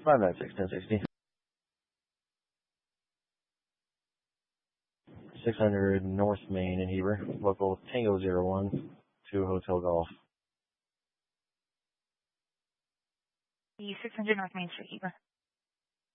596 1060. 600 North Main in Heber, local Tango 01 to Hotel Golf. The 600 North Main Street, Heber.